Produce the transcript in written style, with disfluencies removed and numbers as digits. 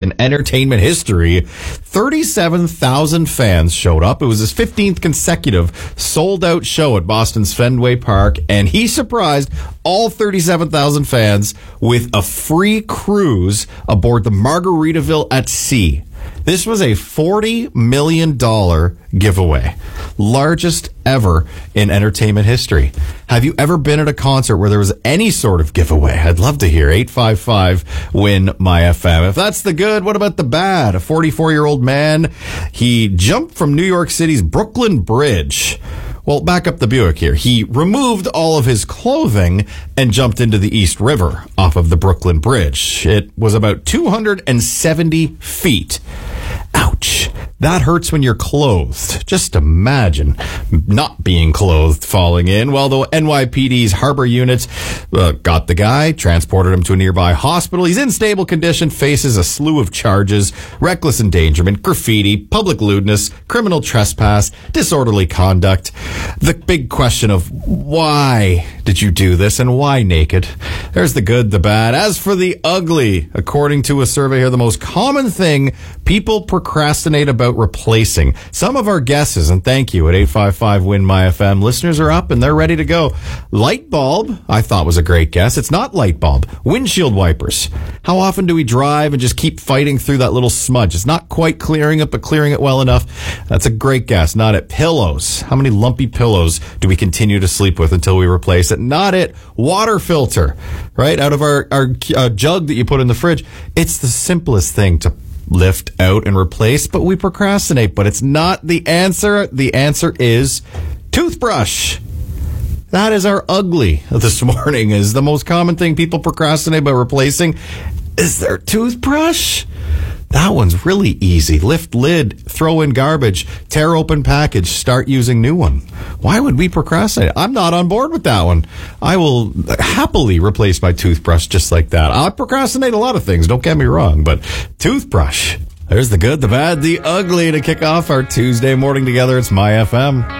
in entertainment history. 37,000 fans showed up. It was his 15th consecutive sold-out show at Boston's Fenway Park, and he surprised all 37,000 fans with a free cruise aboard the Margaritaville at Sea. This was a $40 million giveaway, largest ever in entertainment history. Have you ever been at a concert where there was any sort of giveaway? I'd love to hear. 855-WIN-MY-FM. If that's the good, what about the bad? A 44-year-old man, he jumped from New York City's Brooklyn Bridge. Well, back up the Buick here. He removed all of his clothing and jumped into the East River off of the Brooklyn Bridge. It was about 270 feet. Ouch. That hurts when you're clothed. Just imagine not being clothed falling in. Well, the NYPD's harbor units got the guy, transported him to a nearby hospital. He's in stable condition, faces a slew of charges: reckless endangerment, graffiti, public lewdness, criminal trespass, disorderly conduct. The big question of why did you do this and why naked? There's the good, the bad. As for the ugly, according to a survey here, the most common thing people procrastinate about replacing. Some of our guesses, and thank you at 855-WIN-MY-FM. Listeners are up and they're ready to go. Light bulb, I thought was a great guess. It's not light bulb. Windshield wipers. How often do we drive and just keep fighting through that little smudge? It's not quite clearing it, but clearing it well enough. That's a great guess. Not it. Pillows. How many lumpy pillows do we continue to sleep with until we replace it? Not it. Water filter, right? Out of our jug that you put in the fridge. It's the simplest thing to lift out and replace, but we procrastinate. But it's not the answer. The answer is toothbrush. That is our ugly this morning. Is the most common thing people procrastinate about replacing is their toothbrush. That one's really easy. Lift lid, throw in garbage, tear open package, start using new one. Why would we procrastinate? I'm not on board with that one. I will happily replace my toothbrush just like that. I procrastinate a lot of things, don't get me wrong, but toothbrush. There's the good, the bad, the ugly to kick off our Tuesday morning together. It's My FM.